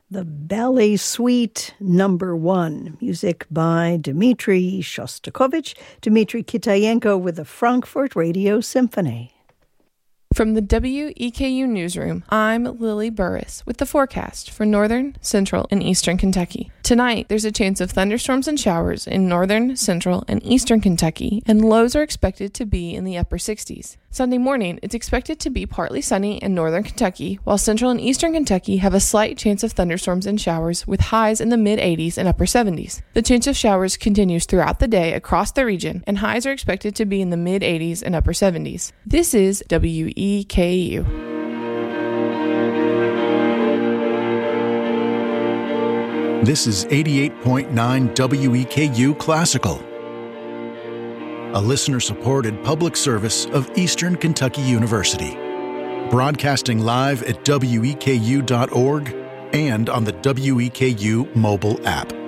The Ballet Suite #1, music by Dmitri Shostakovich, Dmitri Kitayenko with the Frankfurt Radio Symphony. From the WEKU Newsroom, I'm Lily Burris with the forecast for northern, central, and eastern Kentucky. Tonight, there's a chance of thunderstorms and showers in northern, central, and eastern Kentucky, and lows are expected to be in the upper 60s. Sunday morning, it's expected to be partly sunny in northern Kentucky, while central and eastern Kentucky have a slight chance of thunderstorms and showers with highs in the mid-80s and upper 70s. The chance of showers continues throughout the day across the region, and highs are expected to be in the mid-80s and upper 70s. This is WEKU. This is 88.9 WEKU Classical, a listener-supported public service of Eastern Kentucky University, broadcasting live at weku.org and on the WEKU mobile app.